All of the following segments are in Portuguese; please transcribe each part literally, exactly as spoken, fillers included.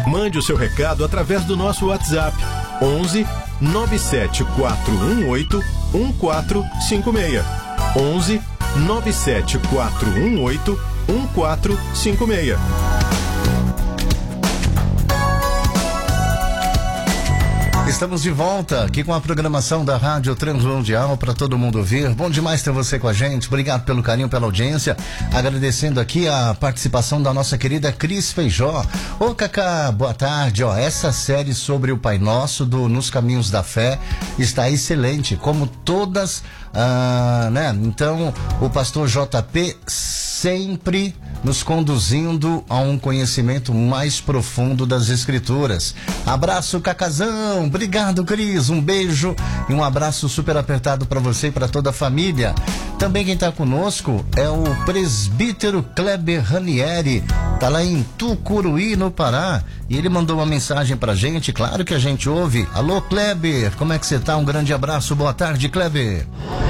Mande o seu recado através do nosso WhatsApp onze nove sete quatro um oito um quatro cinco seis. onze nove sete quatro um oito um quatro cinco seis. Estamos de volta aqui com a programação da Rádio Transmundial para todo mundo ouvir. Bom demais ter você com a gente. Obrigado pelo carinho, pela audiência. Agradecendo aqui a participação da nossa querida Cris Feijó. Ô Cacá, boa tarde. Ó, essa série sobre o Pai Nosso do Nos Caminhos da Fé está excelente, como todas, ah, né? Então, o pastor J P sempre nos conduzindo a um conhecimento mais profundo das Escrituras. Abraço, Cacazão. Obrigado, Cris. Um beijo e um abraço super apertado para você e para toda a família. Também quem está conosco é o presbítero Kleber Ranieri. Tá lá em Tucuruí, no Pará. E ele mandou uma mensagem pra gente. Claro que a gente ouve. Alô, Kleber. Como é que você tá? Um grande abraço. Boa tarde, Kleber.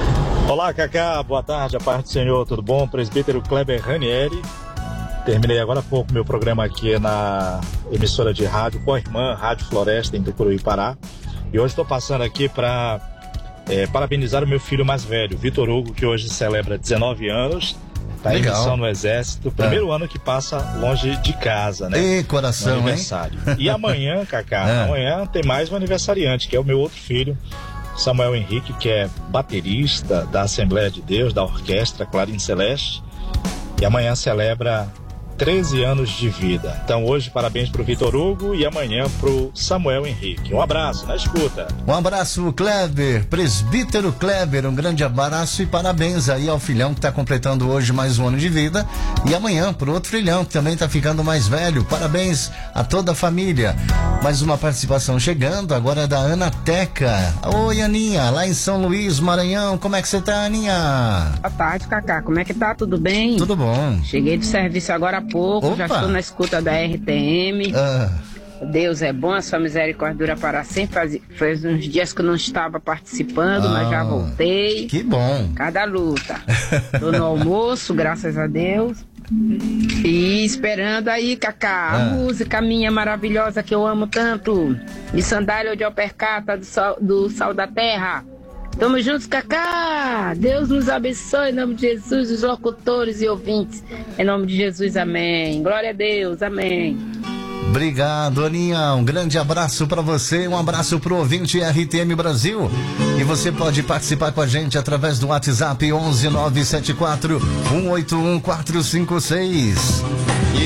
Olá, Cacá, boa tarde, a paz do Senhor, tudo bom? Presbítero Kleber Ranieri. Terminei agora há pouco meu programa aqui na emissora de rádio Co-Irmã, Rádio Floresta, em Tucuruí, Pará. E hoje estou passando aqui para é, parabenizar o meu filho mais velho, Vitor Hugo, que hoje celebra dezenove anos. Está em missão no Exército, primeiro é. ano que passa longe de casa, né? Ei, coração, no aniversário. Hein? E amanhã, Cacá, é. amanhã tem mais um aniversariante, que é o meu outro filho, Samuel Henrique, que é baterista da Assembleia de Deus, da Orquestra Clarim Celeste, e amanhã celebra treze anos de vida. Então hoje parabéns pro Vitor Hugo e amanhã pro Samuel Henrique. Um abraço, na escuta. Um abraço, Kleber, presbítero Kleber, um grande abraço e parabéns aí ao filhão que tá completando hoje mais um ano de vida, e amanhã pro outro filhão que também tá ficando mais velho. Parabéns a toda a família. Mais uma participação chegando, agora é da Ana Teca. Oi, Aninha, lá em São Luís, Maranhão, como é que você tá, Aninha? Boa tarde, Cacá, como é que tá? Tudo bem? Tudo bom. Cheguei do serviço agora há pouco, Opa. já estou na escuta da R T M. Ah. Deus é bom, a sua misericórdia dura para sempre. Faz, faz uns dias que eu não estava participando, ah, mas já voltei. Que bom. Cada luta. Tô no almoço, graças a Deus. E esperando aí, Cacá, ah. a música minha maravilhosa que eu amo tanto. De sandália de alpercata do sol, do sal da terra. Tamo juntos, Cacá. Deus nos abençoe em nome de Jesus, os locutores e ouvintes. Em nome de Jesus, amém. Glória a Deus, amém. Obrigado, Aninha. Um grande abraço para você, um abraço pro ouvinte R T M Brasil. E você pode participar com a gente através do WhatsApp onze nove sete quatro um oito um quatro cinco seis.